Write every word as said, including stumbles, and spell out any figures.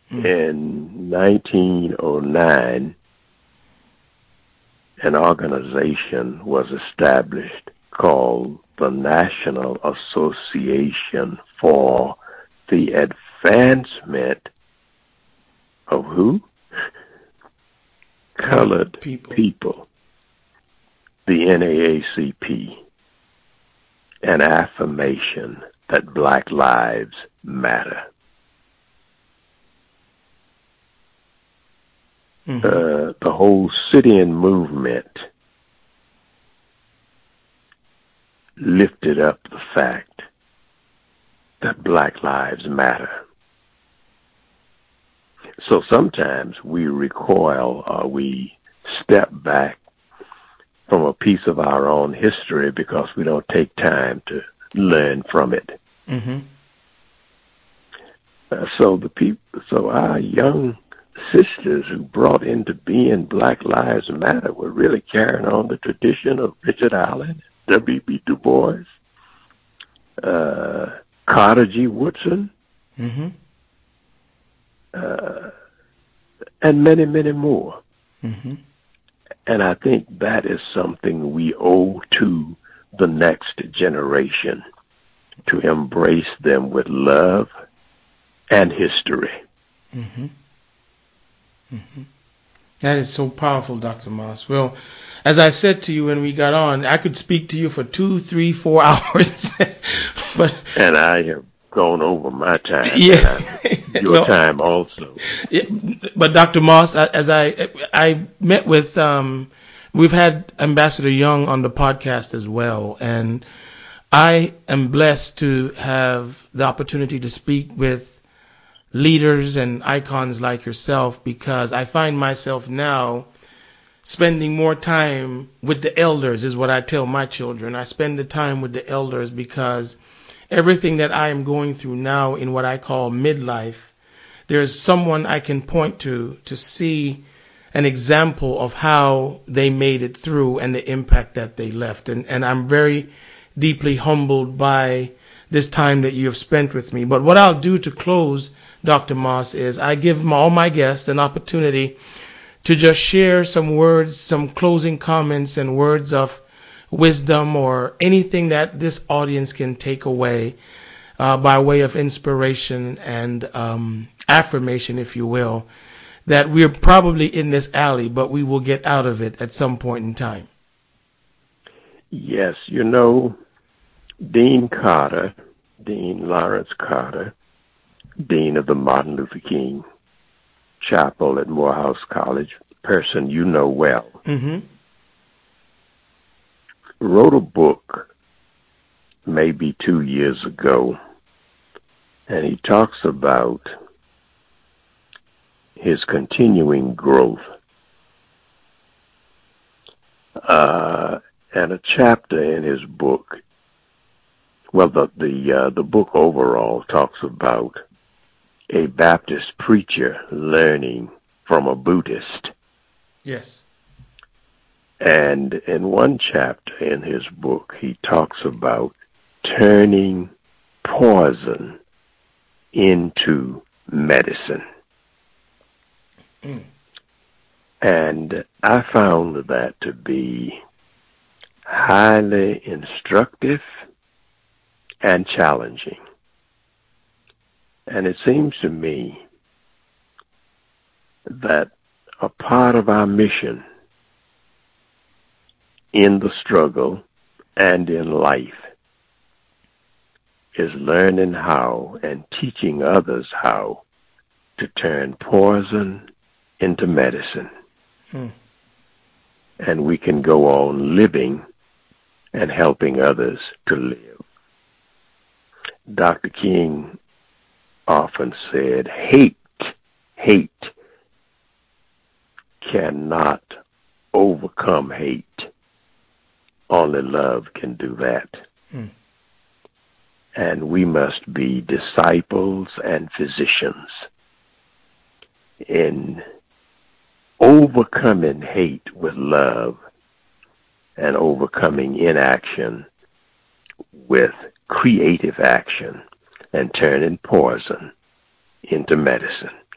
In nineteen oh nine, an organization was established called the National Association for the Advancement of who? Colored people. people. The N double A C P. An affirmation that Black lives matter. Mm-hmm. Uh, the whole sit-in movement lifted up the fact that Black lives matter. So sometimes we recoil or we step back from a piece of our own history because we don't take time to learn from it. Mm-hmm. Uh, so the people, so our young sisters who brought into being Black Lives Matter were really carrying on the tradition of Richard Allen, W B Du Bois, uh, Carter G. Woodson, mm-hmm. uh, and many, many more. Mm-hmm. And I think that is something we owe to the next generation, to embrace them with love and history. Mm-hmm. Mm-hmm. That is so powerful, Doctor Moss. Well, as I said to you when we got on, I could speak to you for two, three, four hours. but And I have gone over my time. Yeah. Your well, time also. Yeah, but Doctor Moss, as I I met with, um, we've had Ambassador Young on the podcast as well, and I am blessed to have the opportunity to speak with leaders and icons like yourself, because I find myself now spending more time with the elders, is what I tell my children. I spend the time with the elders because everything that I am going through now in what I call midlife, there's someone I can point to to see an example of how they made it through and the impact that they left. And, and I'm very deeply humbled by this time that you have spent with me. But what I'll do to close, Doctor Moss, is I give all my guests an opportunity to just share some words, some closing comments and words of wisdom or anything that this audience can take away uh, by way of inspiration and um, affirmation, if you will, that we're probably in this alley, but we will get out of it at some point in time. Yes, you know, Dean Carter, Dean Lawrence Carter, Dean of the Martin Luther King Chapel at Morehouse College, person you know well, mm-hmm. wrote a book maybe two years ago, and he talks about his continuing growth. Uh, and a chapter in his book, well, the the, uh, the book overall talks about a Baptist preacher learning from a Buddhist. Yes. And in one chapter in his book, he talks about turning poison into medicine. Mm. And I found that to be highly instructive and challenging. And it seems to me that a part of our mission in the struggle and in life is learning how and teaching others how to turn poison into medicine. Hmm. And we can go on living and helping others to live. Doctor King often said, hate, hate cannot overcome hate. Only love can do that. Hmm. And we must be disciples and physicians in overcoming hate with love and overcoming inaction with creative action and turning poison into medicine.